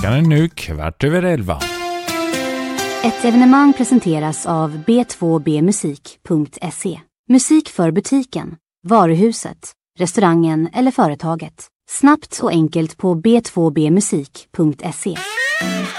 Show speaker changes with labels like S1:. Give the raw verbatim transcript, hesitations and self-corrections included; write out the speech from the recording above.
S1: Klockan är nu kvart över elva.
S2: Ett evenemang presenteras av b två b musik punkt se. Musik för butiken, varuhuset, restaurangen eller företaget. Snabbt och enkelt på b två b musik punkt se.